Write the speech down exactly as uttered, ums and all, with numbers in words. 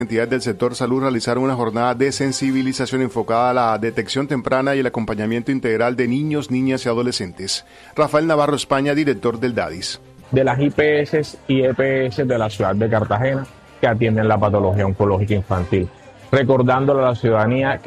Entidades del sector salud realizaron una jornada de sensibilización enfocada a la detección temprana y el acompañamiento integral de niños, niñas y adolescentes. Rafael Navarro España, director del DADIS. De las I P S y E P S de la ciudad de Cartagena que atienden la patología oncológica infantil. Recordándole a la ciudadanía que